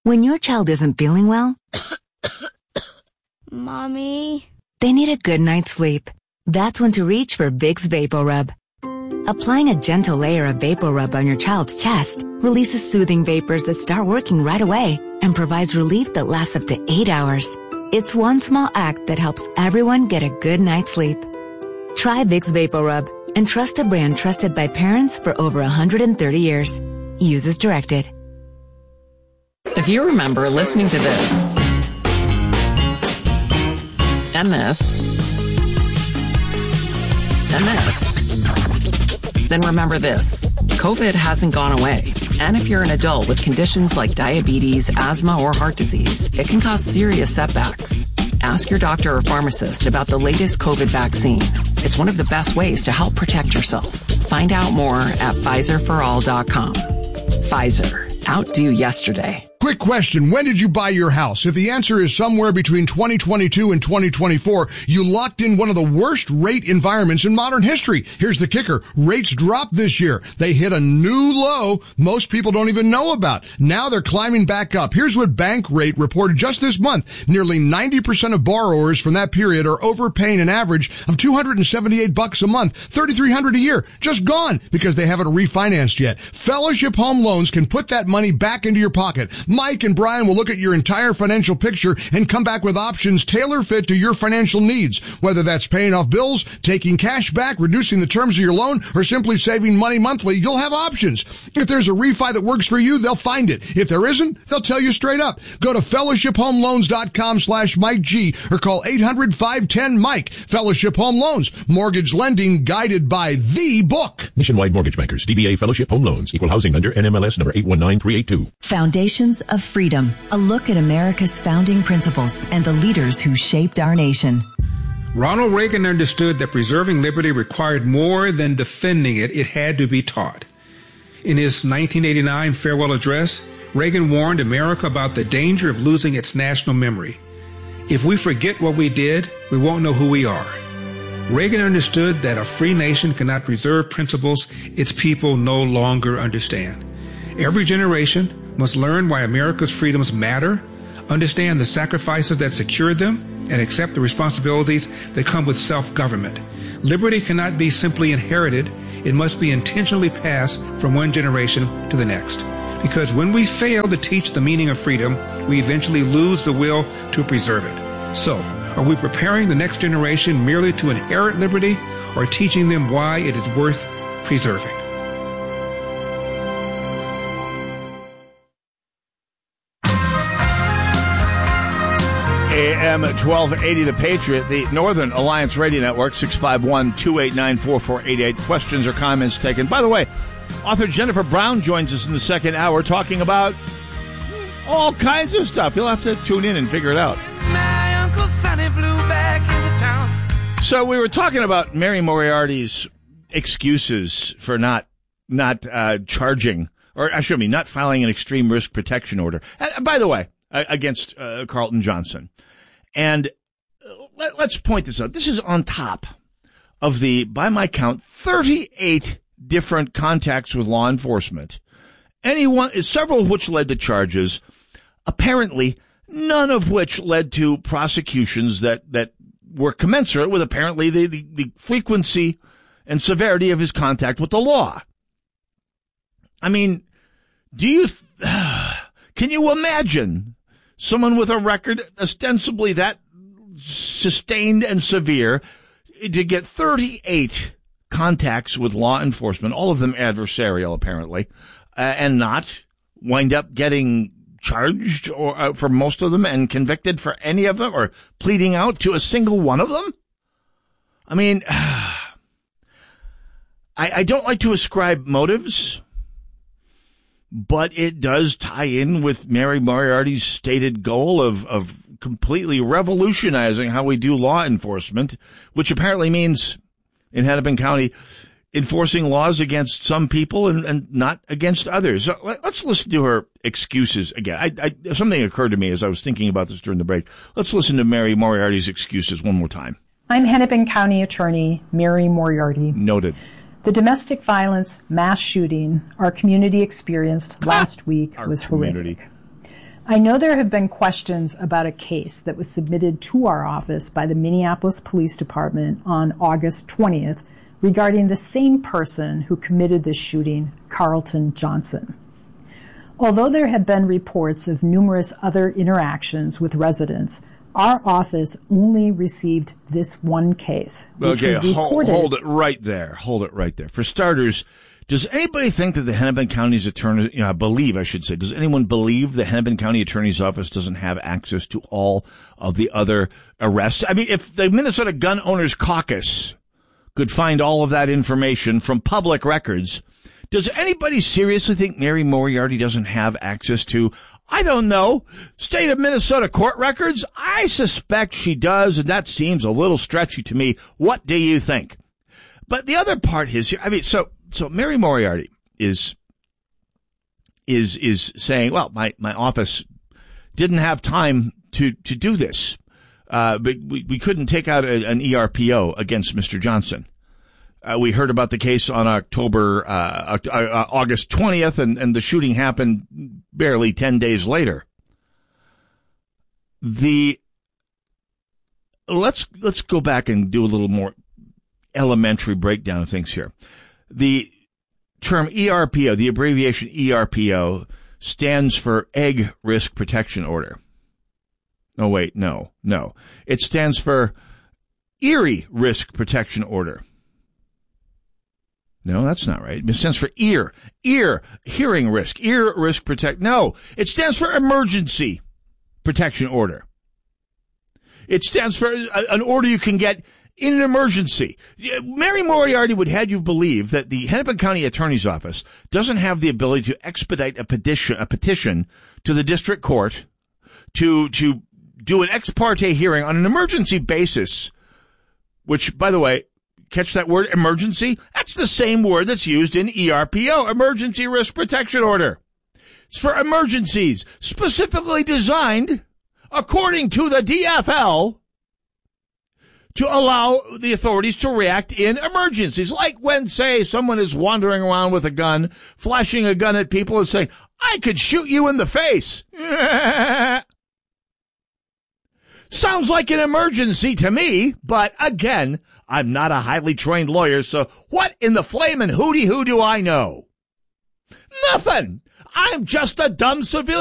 When your child isn't feeling well, Mommy? They need a good night's sleep. That's when to reach for Vicks VapoRub. Applying a gentle layer of VapoRub on your child's chest releases soothing vapors that start working right away and provides relief that lasts up to 8 hours. It's one small act that helps everyone get a good night's sleep. Try Vicks VapoRub and trust a brand trusted by parents for over 130 years. Use as directed. If you remember listening to this, and this, and this, then remember this. COVID hasn't gone away. And if you're an adult with conditions like diabetes, asthma, or heart disease, it can cause serious setbacks. Ask your doctor or pharmacist about the latest COVID vaccine. It's one of the best ways to help protect yourself. Find out more at PfizerForAll.com. Pfizer. Outdo yesterday. Quick question. When did you buy your house? If the answer is somewhere between 2022 and 2024, you locked in one of the worst rate environments in modern history. Here's the kicker. Rates dropped this year. They hit a new low most people don't even know about. Now they're climbing back up. Here's what Bankrate reported just this month. Nearly 90% of borrowers from that period are overpaying an average of $278 a month, $3,300 a year. Just gone because they haven't refinanced yet. Fellowship Home Loans can put that money back into your pocket. Mike and Brian will look at your entire financial picture and come back with options tailor-fit to your financial needs. Whether that's paying off bills, taking cash back, reducing the terms of your loan, or simply saving money monthly, you'll have options. If there's a refi that works for you, they'll find it. If there isn't, they'll tell you straight up. Go to fellowshiphomeloans.com/Mike G or call 800-510-MIKE. Fellowship Home Loans. Mortgage lending guided by the book. Nationwide Mortgage Bankers, DBA Fellowship Home Loans, Equal Housing Lender, NMLS number 819382. Foundations of Freedom, a look at America's founding principles and the leaders who shaped our nation. Ronald Reagan understood that preserving liberty required more than defending it. It had to be taught. In his 1989 farewell address, Reagan warned America about the danger of losing its national memory. If we forget what we did, we won't know who we are. Reagan understood that a free nation cannot preserve principles its people no longer understand. Every generation must learn why America's freedoms matter, understand the sacrifices that secured them, and accept the responsibilities that come with self-government. Liberty cannot be simply inherited. It must be intentionally passed from one generation to the next. Because when we fail to teach the meaning of freedom, we eventually lose the will to preserve it. So, are we preparing the next generation merely to inherit liberty, or teaching them why it is worth preserving? AM 1280, The Patriot, the Northern Alliance Radio Network, 651-289-4488. Questions or comments taken. By the way, author Jennifer Brown joins us in the second hour talking about all kinds of stuff. You'll have to tune in and figure it out. My Uncle Sonny flew back into town. So we were talking about Mary Moriarty's excuses for not charging, or not filing an extreme risk protection order. By the way, against Carlton Johnson. And let's point this out. This is on top of the, by my count, 38 different contacts with law enforcement. Several of which led to charges, apparently none of which led to prosecutions that were commensurate with apparently the frequency and severity of his contact with the law. I mean, can you imagine someone with a record ostensibly that sustained and severe to get 38 contacts with law enforcement, all of them adversarial apparently, and not wind up getting charged or for most of them and convicted for any of them or pleading out to a single one of them? I mean, I don't like to ascribe motives, but it does tie in with Mary Moriarty's stated goal of completely revolutionizing how we do law enforcement, which apparently means in Hennepin County enforcing laws against some people and not against others. So let's listen to her excuses again. Something occurred to me as I was thinking about this during the break. Let's listen to Mary Moriarty's excuses one more time. I'm Hennepin County Attorney Mary Moriarty. Noted. The domestic violence mass shooting our community experienced last week was horrific. I know there have been questions about a case that was submitted to our office by the Minneapolis Police Department on August 20th regarding the same person who committed this shooting, Carlton Johnson. Although there have been reports of numerous other interactions with residents, our office only received this one case, which was reported. Hold it right there. Hold it right there. For starters, does anybody think that the Hennepin County's attorney, does anyone believe the Hennepin County Attorney's Office doesn't have access to all of the other arrests? I mean, if the Minnesota Gun Owners Caucus could find all of that information from public records, does anybody seriously think Mary Moriarty doesn't have access to, I don't know, state of Minnesota court records? I suspect she does, and that seems a little stretchy to me. What do you think? But the other part is, so Mary Moriarty is saying, well, my office didn't have time to do this. But we couldn't take out an ERPO against Mr. Johnson. We heard about the case on August 20th, and the shooting happened barely 10 days later. Let's go back and do a little more elementary breakdown of things here. The term ERPO, the abbreviation ERPO, stands for Egg Risk Protection Order. Oh, wait, no. It stands for Erie Risk Protection Order. No, that's not right. It stands for hearing risk, ear risk protect. No, it stands for Emergency Protection Order. It stands for an order you can get in an emergency. Mary Moriarty would have you believe that the Hennepin County Attorney's Office doesn't have the ability to expedite a petition to the district court to do an ex parte hearing on an emergency basis, which, by the way, catch that word, emergency? That's the same word that's used in ERPO, Emergency Risk Protection Order. It's for emergencies, specifically designed, according to the DFL, to allow the authorities to react in emergencies. Like when, say, someone is wandering around with a gun, flashing a gun at people and saying, I could shoot you in the face. Sounds like an emergency to me, but again, I'm not a highly trained lawyer, so what in the flamin' hooty-hoo do I know? Nothing! I'm just a dumb civilian.